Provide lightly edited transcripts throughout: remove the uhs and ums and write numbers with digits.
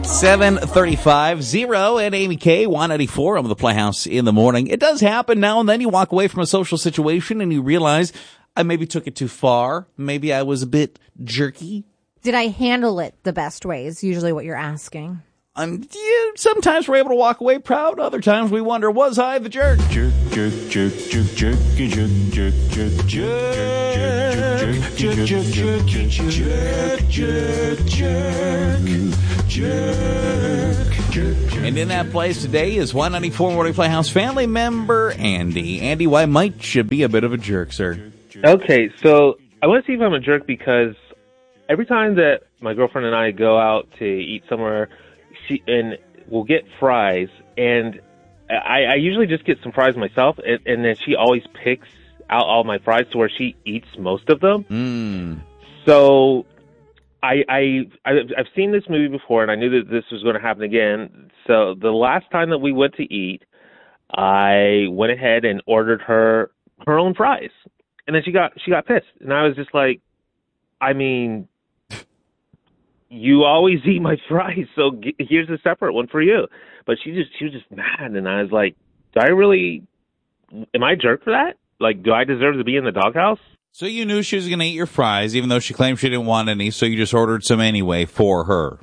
7:35, Zero and Amy K, 194 on the Playhouse in the morning. It does happen now and then. You walk away from a social situation and you realize I maybe took it too far. Maybe I was a bit jerky. Did I handle it the best way is usually what you're asking. Sometimes we're able to walk away proud. Other times we wonder, was I the jerk? Jerk, jerk, jerk, jerk, jerk, jerk, jerk, jerk, jerk, jerk, jerk, jerk. And in that place today is 194 Morning Playhouse family member Andy. Andy, why might you be a bit of a jerk, sir? Okay, so I want to see if I'm a jerk because every time that my girlfriend and I go out to eat somewhere, we'll get fries, and I usually just get some fries myself, and then she always picks out all my fries to where she eats most of them. So I've seen this movie before, and I knew that this was going to happen again. So the last time that we went to eat, I went ahead and ordered her own fries, and then she got pissed, and I was just like, I mean, you always eat my fries, so here's a separate one for you. But she was just mad, and I was like, am I a jerk for that? Like, do I deserve to be in the doghouse? So you knew she was going to eat your fries, even though she claimed she didn't want any, so you just ordered some anyway for her.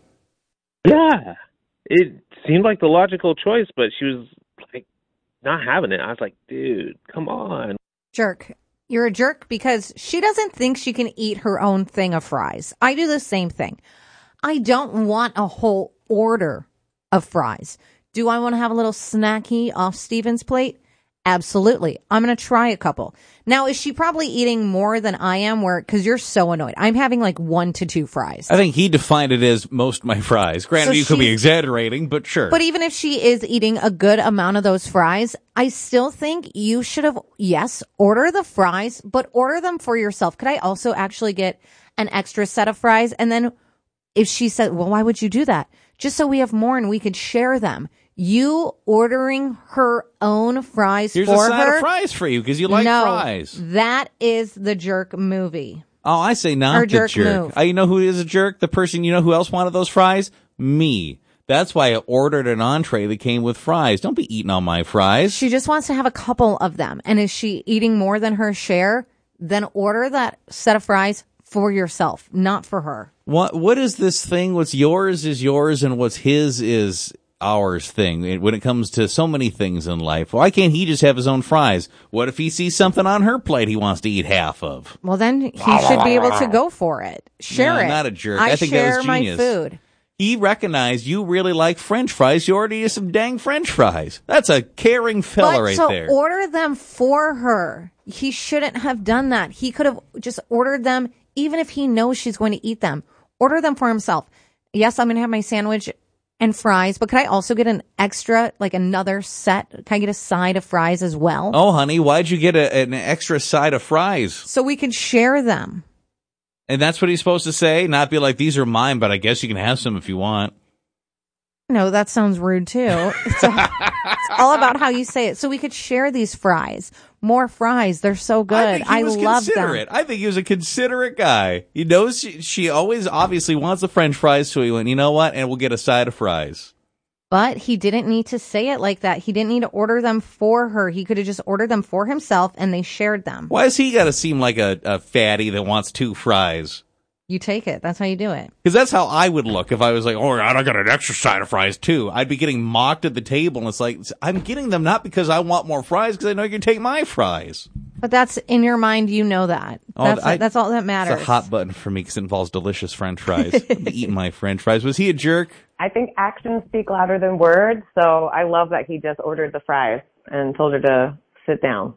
Yeah. It seemed like the logical choice, but she was, like, not having it. I was like, dude, come on. Jerk. You're a jerk because she doesn't think she can eat her own thing of fries. I do the same thing. I don't want a whole order of fries. Do I want to have a little snacky off Steven's plate? Absolutely. I'm going to try a couple. Now, is she probably eating more than I am? Because you're so annoyed. I'm having like 1 to 2 fries. I think he defined it as most of my fries. Granted, so you could be exaggerating, but sure. But even if she is eating a good amount of those fries, I still think you should have, yes, order the fries, but order them for yourself. Could I also actually get an extra set of fries? And then if she said, well, why would you do that? Just so we have more and we could share them. You ordering her own fries Here's for her. Here's a side of fries for you because you like fries. That is the jerk movie. Oh, I say not the jerk. You know who is a jerk? The person, you know who else wanted those fries? Me. That's why I ordered an entree that came with fries. Don't be eating all my fries. She just wants to have a couple of them. And is she eating more than her share? Then order that set of fries for yourself, not for her. What is this thing? What's yours is yours and what's his is ours thing when it comes to so many things in life. Why can't he just have his own fries? What if he sees something on her plate he wants to eat half of? Well, then he should be able to go for it. Share it. Not a jerk. I think share that was genius. my food. He recognized you really like French fries. You ordered you some dang French fries. That's a caring fella there. So order them for her. He shouldn't have done that. He could have just ordered them, even if he knows she's going to eat them. Order them for himself. Yes, I'm going to have my sandwich and fries, but could I also get an extra, like another set? Can I get a side of fries as well? Oh, honey, why'd you get an extra side of fries? So we could share them. And that's what he's supposed to say? Not be like, these are mine, but I guess you can have some if you want. No, that sounds rude too. It's all about how you say it. So we could share these fries. More fries. They're so good. I love them. I think he was a considerate guy. He knows she always obviously wants the French fries, so he went, you know what? And we'll get a side of fries. But he didn't need to say it like that. He didn't need to order them for her. He could have just ordered them for himself and they shared them. Why has he got to seem like a fatty that wants 2 fries? You take it. That's how you do it. Because that's how I would look if I was like, oh, I got an extra side of fries, too. I'd be getting mocked at the table. And it's like, I'm getting them not because I want more fries, because I know you can take my fries. But that's in your mind. You know that. That's all that matters. It's a hot button for me because it involves delicious French fries. I'm eating my French fries. Was he a jerk? I think actions speak louder than words. So I love that he just ordered the fries and told her to sit down.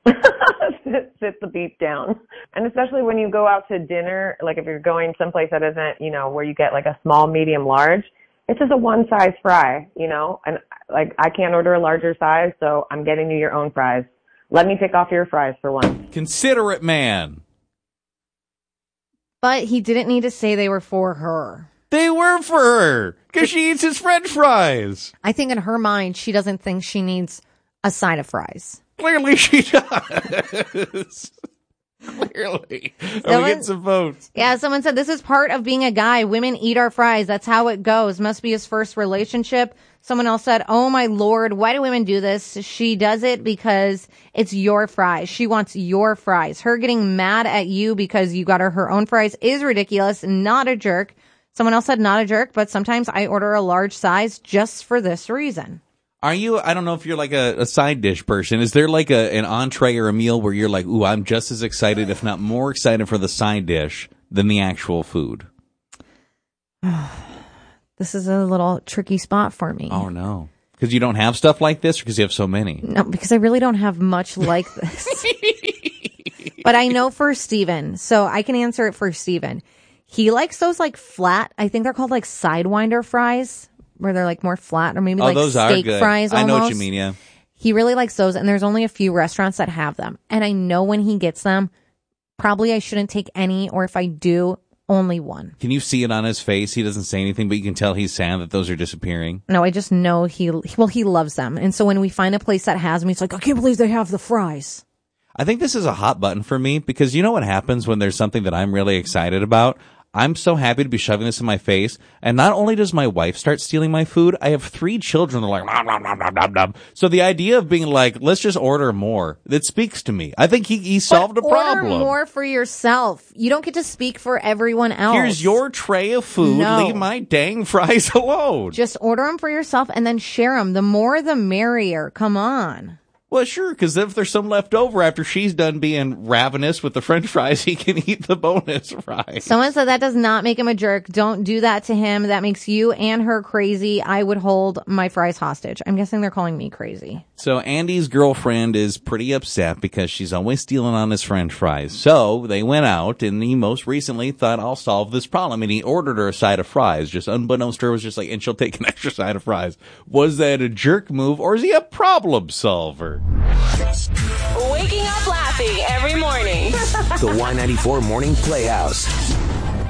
sit the beef down. And especially when you go out to dinner, like if you're going someplace that isn't, where you get like a small, medium, large, it's just a one size fry, and like I can't order a larger size, so I'm getting you your own fries. Let me take off your fries for once. Considerate man. But he didn't need to say they were for her. They were for her because she eats his French fries. I think in her mind, she doesn't think she needs a side of fries. Clearly she does. Clearly. Are we getting some votes? Yeah, someone said, this is part of being a guy. Women eat our fries. That's how it goes. Must be his first relationship. Someone else said, oh my Lord, why do women do this? She does it because it's your fries. She wants your fries. Her getting mad at you because you got her own fries is ridiculous. Not a jerk. Someone else said, not a jerk, but sometimes I order a large size just for this reason. Are you, I don't know if you're like a side dish person. Is there like an entree or a meal where you're like, ooh, I'm just as excited, if not more excited for the side dish than the actual food? This is a little tricky spot for me. Oh, no. Because you don't have stuff like this or because you have so many? No, because I really don't have much like this. But I know for Steven, so I can answer it for Steven. He likes those like flat, I think they're called like Sidewinder fries, where they're like more flat, or maybe like those steak are good. fries almost. I know what you mean, yeah. He really likes those, and there's only a few restaurants that have them. And I know when he gets them, probably I shouldn't take any, or if I do, only one. Can you see it on his face? He doesn't say anything, but you can tell he's sad that those are disappearing. No, I just know he loves them. And so when we find a place that has them, he's like, I can't believe they have the fries. I think this is a hot button for me because you know what happens when there's something that I'm really excited about? I'm so happy to be shoving this in my face. And not only does my wife start stealing my food, I have 3 children that are like, nom, nom, nom, nom, nom, nom. So the idea of being like, let's just order more, that speaks to me. I think he solved a problem. Order more for yourself. You don't get to speak for everyone else. Here's your tray of food. No. Leave my dang fries alone. Just order them for yourself and then share them. The more, the merrier. Come on. Well, sure, because if there's some left over after she's done being ravenous with the french fries, he can eat the bonus fries. Someone said that does not make him a jerk. Don't do that to him. That makes you and her crazy. I would hold my fries hostage. I'm guessing they're calling me crazy. So Andy's girlfriend is pretty upset because she's always stealing on his french fries. So they went out, and he most recently thought, I'll solve this problem. And he ordered her a side of fries. Just unbeknownst to her, was just like, and she'll take an extra side of fries. Was that a jerk move, or is he a problem solver? Waking up laughing every morning. The Y94 Morning Playhouse.